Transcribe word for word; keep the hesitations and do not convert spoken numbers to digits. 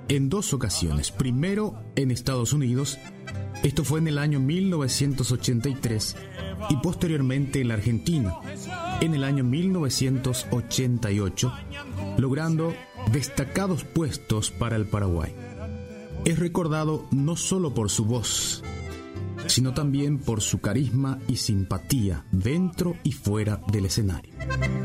en dos ocasiones. Primero en Estados Unidos, esto fue en el año mil novecientos ochenta y tres, y posteriormente en la Argentina, en el año mil novecientos ochenta y ocho, logrando destacados puestos para el Paraguay. Es recordado no solo por su voz, sino también por su carisma y simpatía dentro y fuera del escenario.